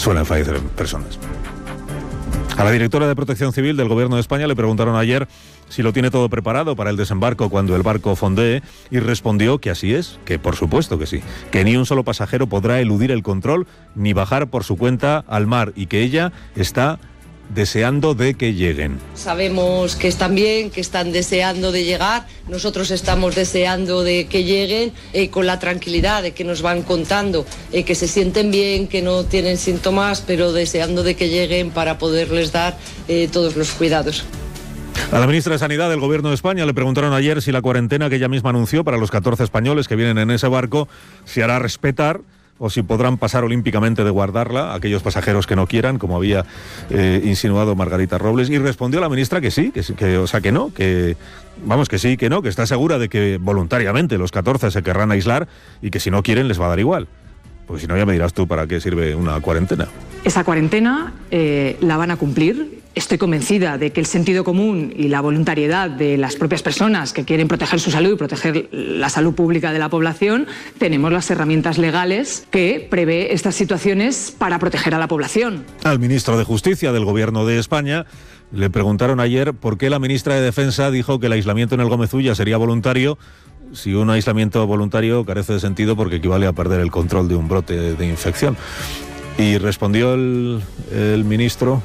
suelen fallecer personas. A la directora de Protección Civil del Gobierno de España le preguntaron ayer si lo tiene todo preparado para el desembarco cuando el barco fondee, y respondió que así es, que por supuesto que sí, que ni un solo pasajero podrá eludir el control ni bajar por su cuenta al mar, y que ella está deseando de que lleguen. Sabemos que están bien, que están deseando de llegar, nosotros estamos deseando de que lleguen con la tranquilidad de que nos van contando que se sienten bien, que no tienen síntomas, pero deseando de que lleguen para poderles dar todos los cuidados. A la ministra de Sanidad del Gobierno de España le preguntaron ayer si la cuarentena que ella misma anunció para los 14 españoles que vienen en ese barco se hará respetar, o si podrán pasar olímpicamente de guardarla aquellos pasajeros que no quieran, como había insinuado Margarita Robles, y respondió la ministra que sí, que no, que sí, que no, que está segura de que voluntariamente los 14 se querrán aislar y que si no quieren les va a dar igual. Pues si no, ya me dirás tú para qué sirve una cuarentena. Esa cuarentena la van a cumplir. Estoy convencida de que el sentido común y la voluntariedad de las propias personas que quieren proteger su salud y proteger la salud pública de la población, tenemos las herramientas legales que prevé estas situaciones para proteger a la población. Al ministro de Justicia del Gobierno de España le preguntaron ayer por qué la ministra de Defensa dijo que el aislamiento en el Gómez Ulla sería voluntario, si un aislamiento voluntario carece de sentido porque equivale a perder el control de un brote de infección. Y respondió el ministro...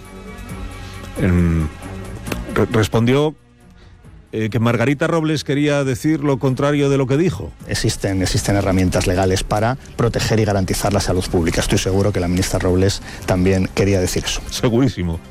respondió que Margarita Robles quería decir lo contrario de lo que dijo. Existen herramientas legales para proteger y garantizar la salud pública. Estoy seguro que la ministra Robles también quería decir eso. Segurísimo.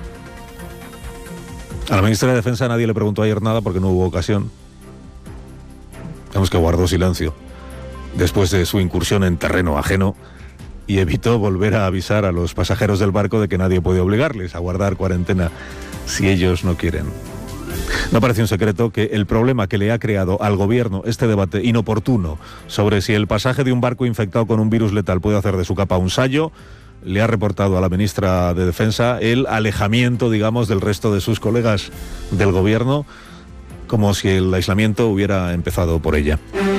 A la ministra de Defensa nadie le preguntó ayer nada porque no hubo ocasión. Digamos que guardó silencio después de su incursión en terreno ajeno y evitó volver a avisar a los pasajeros del barco de que nadie puede obligarles a guardar cuarentena si ellos no quieren. No parece un secreto que el problema que le ha creado al gobierno este debate inoportuno sobre si el pasaje de un barco infectado con un virus letal puede hacer de su capa un sayo, le ha reportado a la ministra de Defensa el alejamiento, digamos, del resto de sus colegas del gobierno, como si el aislamiento hubiera empezado por ella.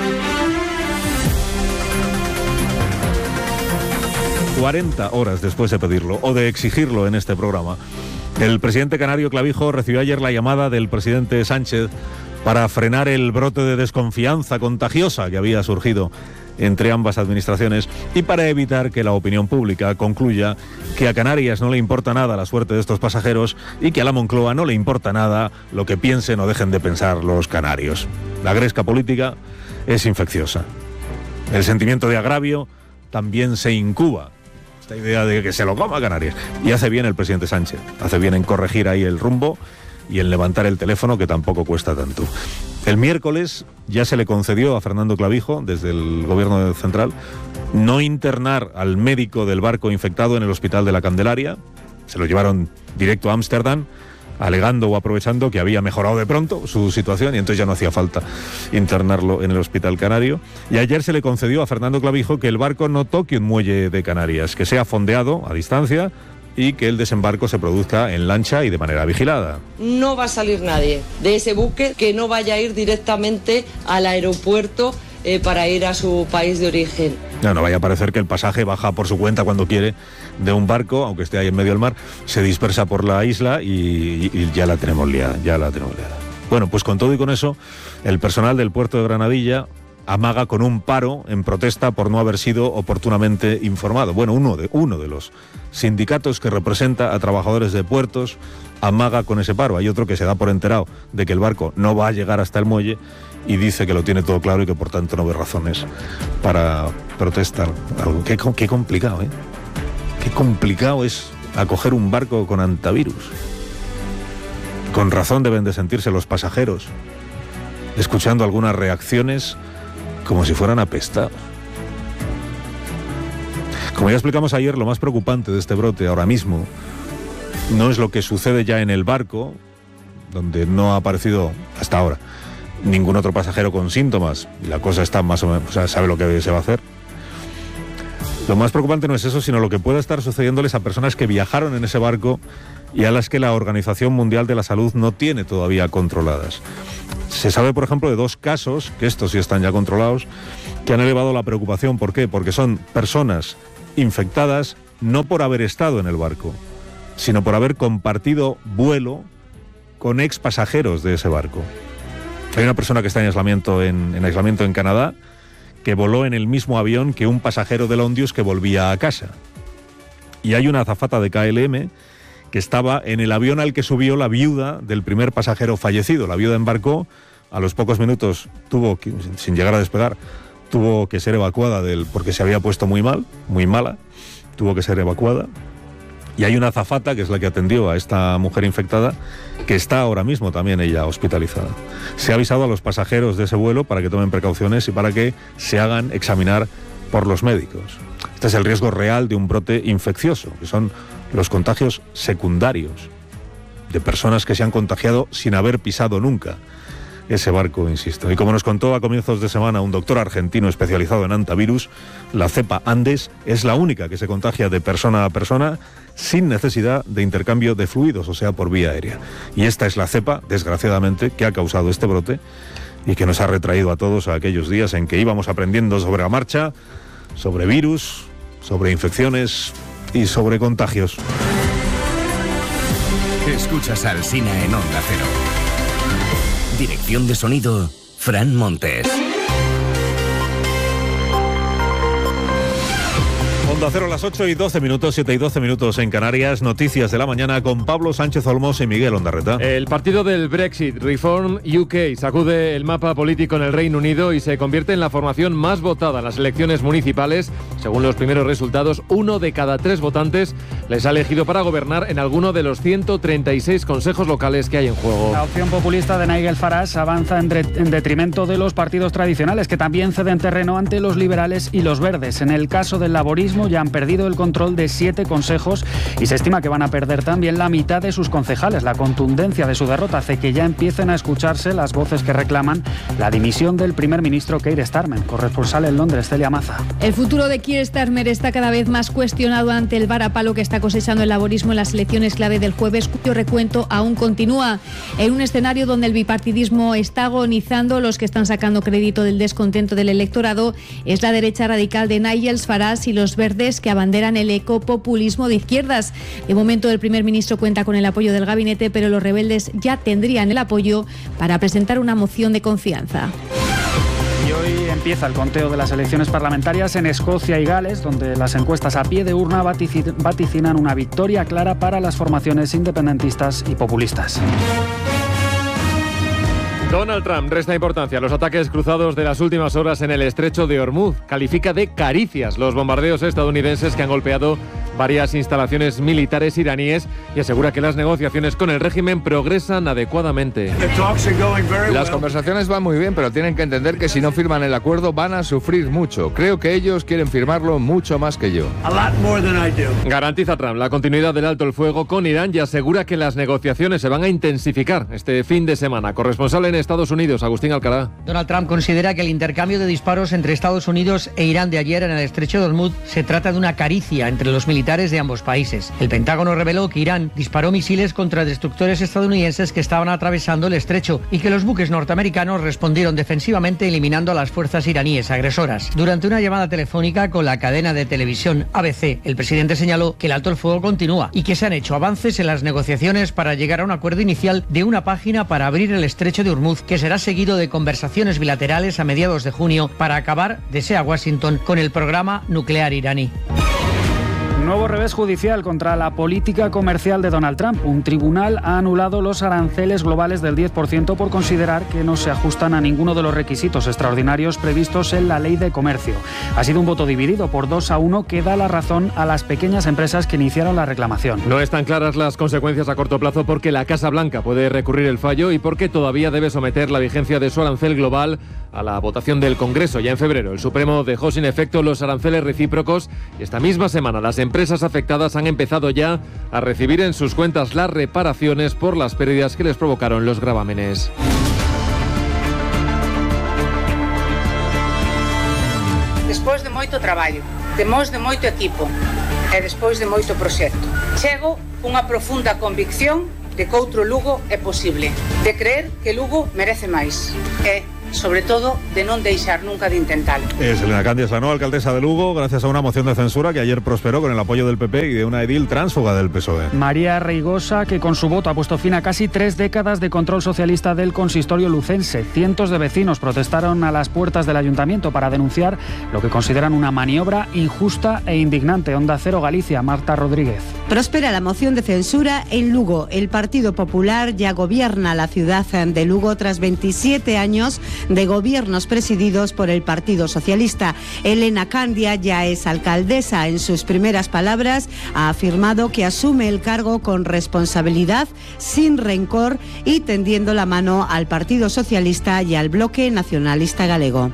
40 horas después de pedirlo o de exigirlo en este programa, el presidente canario Clavijo recibió ayer la llamada del presidente Sánchez para frenar el brote de desconfianza contagiosa que había surgido entre ambas administraciones y para evitar que la opinión pública concluya que a Canarias no le importa nada la suerte de estos pasajeros y que a la Moncloa no le importa nada lo que piensen o dejen de pensar los canarios. La gresca política es infecciosa. El sentimiento de agravio también se incuba. Esta idea de que se lo coma Canarias. Y hace bien el presidente Sánchez. Hace bien en corregir ahí el rumbo y en levantar el teléfono, que tampoco cuesta tanto. El miércoles ya se le concedió a Fernando Clavijo, desde el gobierno central, no internar al médico del barco infectado en el hospital de la Candelaria. Se lo llevaron directo a Ámsterdam, alegando o aprovechando que había mejorado de pronto su situación y entonces ya no hacía falta internarlo en el hospital canario. Y ayer se le concedió a Fernando Clavijo que el barco no toque un muelle de Canarias, que sea fondeado a distancia y que el desembarco se produzca en lancha y de manera vigilada. No va a salir nadie de ese buque que no vaya a ir directamente al aeropuerto para ir a su país de origen. No vaya a parecer que el pasaje baja por su cuenta cuando quiere de un barco, aunque esté ahí en medio del mar, se dispersa por la isla y ya la tenemos liada, Bueno, pues con todo y con eso, el personal del puerto de Granadilla amaga con un paro en protesta por no haber sido oportunamente informado. Bueno, uno de los sindicatos que representa a trabajadores de puertos amaga con ese paro. Hay otro que se da por enterado de que el barco no va a llegar hasta el muelle y dice que lo tiene todo claro y que por tanto no ve razones para protestar. Qué complicado, ¿eh? Qué complicado es acoger un barco con antivirus. Con razón deben de sentirse los pasajeros, escuchando algunas reacciones como si fueran apestados. Como ya explicamos ayer, lo más preocupante de este brote ahora mismo no es lo que sucede ya en el barco, donde no ha aparecido hasta ahora ningún otro pasajero con síntomas y la cosa está más o menos, sabe lo que se va a hacer. Lo más preocupante no es eso, sino lo que pueda estar sucediéndoles a personas que viajaron en ese barco y a las que la Organización Mundial de la Salud no tiene todavía controladas. Se sabe, por ejemplo, de 2 casos, que estos sí están ya controlados, que han elevado la preocupación. ¿Por qué? Porque son personas infectadas no por haber estado en el barco, sino por haber compartido vuelo con ex pasajeros de ese barco. Hay una persona que está en aislamiento en Canadá, que voló en el mismo avión que un pasajero del Ondius que volvía a casa. Y hay una azafata de KLM que estaba en el avión al que subió la viuda del primer pasajero fallecido. La viuda embarcó, a los pocos minutos sin llegar a despegar, tuvo que ser evacuada porque se había puesto muy mala, tuvo que ser evacuada. Y hay una azafata, que es la que atendió a esta mujer infectada, que está ahora mismo también ella hospitalizada. Se ha avisado a los pasajeros de ese vuelo para que tomen precauciones y para que se hagan examinar por los médicos. Este es el riesgo real de un brote infeccioso, que son los contagios secundarios de personas que se han contagiado sin haber pisado nunca ese barco, insisto. Y como nos contó a comienzos de semana un doctor argentino especializado en antivirus, la cepa Andes es la única que se contagia de persona a persona sin necesidad de intercambio de fluidos, o sea, por vía aérea. Y esta es la cepa, desgraciadamente, que ha causado este brote y que nos ha retraído a todos a aquellos días en que íbamos aprendiendo sobre la marcha, sobre virus, sobre infecciones y sobre contagios. Escuchas al Alsina en Onda Cero. Dirección de sonido, Fran Montes. Onda Cero, las 8:12, 7:12 en Canarias. Noticias de la mañana con Pablo Sánchez Olmos y Miguel Ondarreta. El partido del Brexit, Reform UK, sacude el mapa político en el Reino Unido y se convierte en la formación más votada en las elecciones municipales. Según los primeros resultados, 1 de cada 3 votantes les ha elegido para gobernar en alguno de los 136 consejos locales que hay en juego. La opción populista de Nigel Farage avanza en detrimento de los partidos tradicionales, que también ceden terreno ante los liberales y los verdes. En el caso del laborismo, ya han perdido el control de 7 consejos y se estima que van a perder también la mitad de sus concejales. La contundencia de su derrota hace que ya empiecen a escucharse las voces que reclaman la dimisión del primer ministro Keir Starmer. Corresponsal en Londres, Celia Maza. El futuro de Keir Starmer está cada vez más cuestionado ante el varapalo que está cosechando el laborismo en las elecciones clave del jueves, cuyo recuento aún continúa. En un escenario donde el bipartidismo está agonizando, los que están sacando crédito del descontento del electorado es la derecha radical de Nigel Farage y los verdes, que abanderan el ecopopulismo de izquierdas. De momento, el primer ministro cuenta con el apoyo del gabinete, pero los rebeldes ya tendrían el apoyo para presentar una moción de confianza. Y hoy empieza el conteo de las elecciones parlamentarias en Escocia y Gales, donde las encuestas a pie de urna vaticinan una victoria clara para las formaciones independentistas y populistas. Donald Trump resta importancia a los ataques cruzados de las últimas horas en el estrecho de Hormuz. Califica de caricias los bombardeos estadounidenses que han golpeado varias instalaciones militares iraníes y asegura que las negociaciones con el régimen progresan adecuadamente. Las conversaciones van muy bien, pero tienen que entender que si no firman el acuerdo van a sufrir mucho. Creo que ellos quieren firmarlo mucho más que yo. Garantiza Trump la continuidad del alto el fuego con Irán y asegura que las negociaciones se van a intensificar este fin de semana. Corresponsal en Estados Unidos, Agustín Alcalá. Donald Trump considera que el intercambio de disparos entre Estados Unidos e Irán de ayer en el estrecho de Hormuz se trata de una caricia entre los militares de ambos países. El Pentágono reveló que Irán disparó misiles contra destructores estadounidenses que estaban atravesando el estrecho y que los buques norteamericanos respondieron defensivamente eliminando a las fuerzas iraníes agresoras. Durante una llamada telefónica con la cadena de televisión ABC, el presidente señaló que el alto el fuego continúa y que se han hecho avances en las negociaciones para llegar a un acuerdo inicial de una página para abrir el estrecho de Hormuz, que será seguido de conversaciones bilaterales a mediados de junio para acabar, desea Washington, con el programa nuclear iraní. Nuevo revés judicial contra la política comercial de Donald Trump. Un tribunal ha anulado los aranceles globales del 10% por considerar que no se ajustan a ninguno de los requisitos extraordinarios previstos en la ley de comercio. Ha sido un voto dividido por 2-1 que da la razón a las pequeñas empresas que iniciaron la reclamación. No están claras las consecuencias a corto plazo porque la Casa Blanca puede recurrir el fallo y porque todavía debe someter la vigencia de su arancel global a la votación del Congreso. Ya en febrero, el Supremo dejó sin efecto los aranceles recíprocos y esta misma semana las empresas afectadas han empezado ya a recibir en sus cuentas las reparaciones por las pérdidas que les provocaron los gravámenes. Despois de moito traballo, de moito equipo e despois de moito proxecto, chego cunha profunda convicción de que outro Lugo é posible, de creer que Lugo merece máis. E sobre todo de non deixar nunca de intentalo. Es Elena Candia Sanó, alcaldesa de Lugo, gracias a una moción de censura que ayer prosperó con el apoyo del PP y de una edil tránsfuga del PSOE. María Reigosa, que con su voto ha puesto fin a casi 3 décadas de control socialista del consistorio lucense. Cientos de vecinos protestaron a las puertas del ayuntamiento para denunciar lo que consideran una maniobra injusta e indignante. Onda Cero Galicia, Marta Rodríguez. Prospera la moción de censura en Lugo. El Partido Popular ya gobierna la ciudad de Lugo tras 27 años de gobiernos presididos por el Partido Socialista. Elena Candia ya es alcaldesa. En sus primeras palabras ha afirmado que asume el cargo con responsabilidad, sin rencor y tendiendo la mano al Partido Socialista y al bloque nacionalista galego.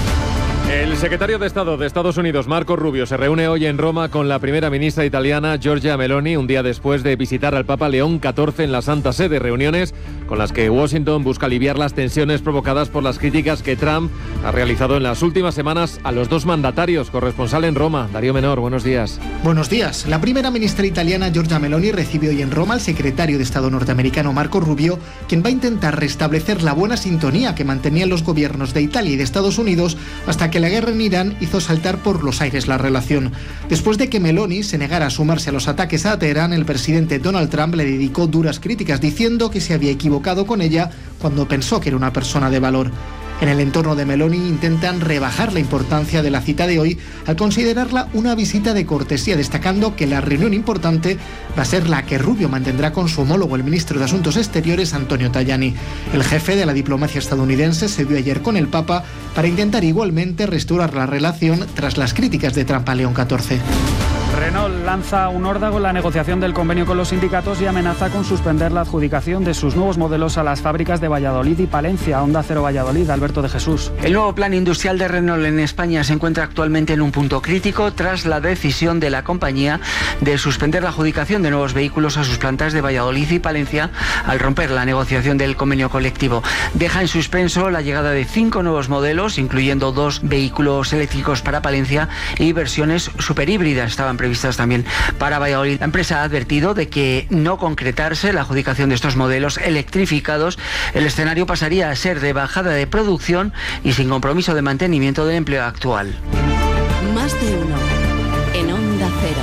El secretario de Estado de Estados Unidos, Marco Rubio, se reúne hoy en Roma con la primera ministra italiana, Giorgia Meloni, un día después de visitar al Papa León XIV en la Santa Sede. Reuniones con las que Washington busca aliviar las tensiones provocadas por las críticas que Trump ha realizado en las últimas semanas a los dos mandatarios. Corresponsal en Roma, Darío Menor, buenos días. Buenos días. La primera ministra italiana, Giorgia Meloni, recibe hoy en Roma al secretario de Estado norteamericano, Marco Rubio, quien va a intentar restablecer la buena sintonía que mantenían los gobiernos de Italia y de Estados Unidos hasta que la guerra en Irán hizo saltar por los aires la relación. Después de que Meloni se negara a sumarse a los ataques a Teherán, el presidente Donald Trump le dedicó duras críticas diciendo que se había equivocado con ella cuando pensó que era una persona de valor. En el entorno de Meloni intentan rebajar la importancia de la cita de hoy al considerarla una visita de cortesía, destacando que la reunión importante va a ser la que Rubio mantendrá con su homólogo, el ministro de Asuntos Exteriores, Antonio Tajani. El jefe de la diplomacia estadounidense se vio ayer con el Papa para intentar igualmente restaurar la relación tras las críticas de Trump a León XIV. Renault lanza un órdago en la negociación del convenio con los sindicatos y amenaza con suspender la adjudicación de sus nuevos modelos a las fábricas de Valladolid y Palencia. Onda Cero Valladolid, Alberto de Jesús. El nuevo plan industrial de Renault en España se encuentra actualmente en un punto crítico tras la decisión de la compañía de suspender la adjudicación de nuevos vehículos a sus plantas de Valladolid y Palencia al romper la negociación del convenio colectivo. Deja en suspenso la llegada de 5 nuevos modelos, incluyendo 2 vehículos eléctricos para Palencia y versiones superhíbridas. Estaban previstas también para Valladolid. La empresa ha advertido de que no concretarse la adjudicación de estos modelos electrificados, el escenario pasaría a ser de bajada de producción y sin compromiso de mantenimiento del empleo actual. Más de uno en Onda Cero.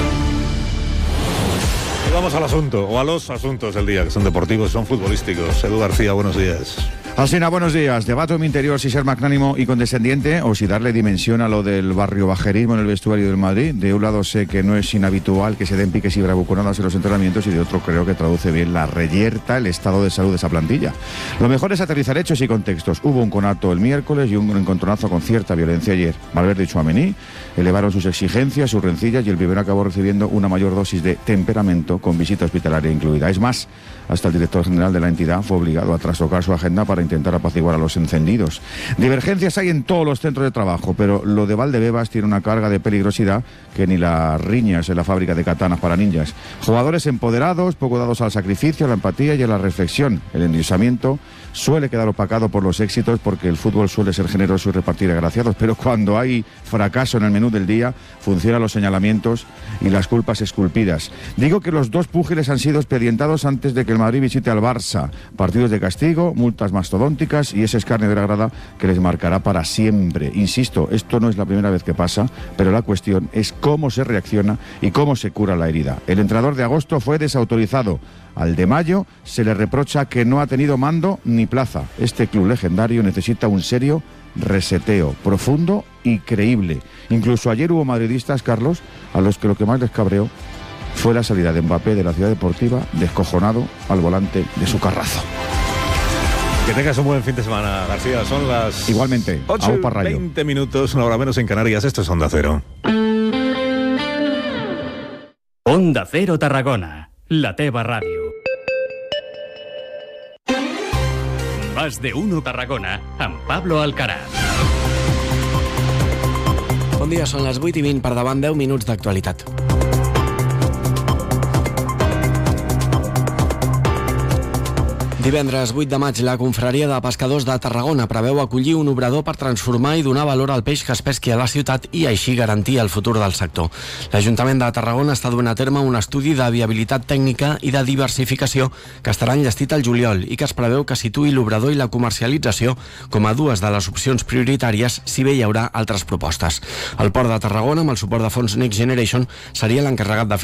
Y vamos al asunto, o a los asuntos del día, que son deportivos, son futbolísticos. Edu García, buenos días. Alsina, buenos días. Debato en mi interior si ser magnánimo y condescendiente o si darle dimensión a lo del barrio bajerismo en el vestuario del Madrid. De un lado sé que no es inhabitual que se den piques y bravuconadas en los entrenamientos y de otro creo que traduce bien la reyerta, el estado de salud de esa plantilla. Lo mejor es aterrizar hechos y contextos. Hubo un conato el miércoles y un encontronazo con cierta violencia ayer. Valverde y Tchouaméni elevaron sus exigencias, sus rencillas y el primero acabó recibiendo una mayor dosis de temperamento con visita hospitalaria incluida. Es más, hasta el director general de la entidad fue obligado a trastocar su agenda para intentar apaciguar a los encendidos. Divergencias hay en todos los centros de trabajo, pero lo de Valdebebas tiene una carga de peligrosidad que ni las riñas en la fábrica de katanas para ninjas. Jugadores empoderados, poco dados al sacrificio, a la empatía y a la reflexión. El endiosamiento suele quedar opacado por los éxitos porque el fútbol suele ser generoso y repartir agraciados, pero cuando hay fracaso en el menú del día, funcionan los señalamientos y las culpas esculpidas. Digo que los dos púgiles han sido expedientados antes de que el Madrid visite al Barça. Partidos de castigo, multas mastodónticas y ese escarnio de la grada que les marcará para siempre. Insisto, esto no es la primera vez que pasa, pero la cuestión es cómo se reacciona y cómo se cura la herida. El entrenador de agosto fue desautorizado. Al de mayo se le reprocha que no ha tenido mando ni plaza. Este club legendario necesita un serio reseteo, profundo y creíble. Incluso ayer hubo madridistas, Carlos, a los que lo que más les cabreó fue la salida de Mbappé de la Ciudad Deportiva, descojonado al volante de su carrazo. Que tengas un buen fin de semana, García. Son las... Igualmente, 8:20 minutos, una hora menos en Canarias. Esto es Onda Cero. Onda Cero Tarragona, la teva ràdio. Más de uno Tarragona, amb Pablo Alcaraz. Bon dia, són les 8:20, per davant 10 minuts d'actualitat. Divendres 8 de maig, la Confraria de Pescadors de Tarragona preveu acollir un obrador per transformar i donar valor al peix que es pesqui a la ciutat i així garantir el futur del sector. L'Ajuntament de Tarragona està duent a terme un estudi de viabilitat tècnica i de diversificació que estarà enllestit al juliol i que es preveu que situï l'obrador i la comercialització com a dues de les opcions prioritàries, si bé hi haurà altres propostes. El Port de Tarragona, amb el suport de fons Next Generation, seria l'encarregat de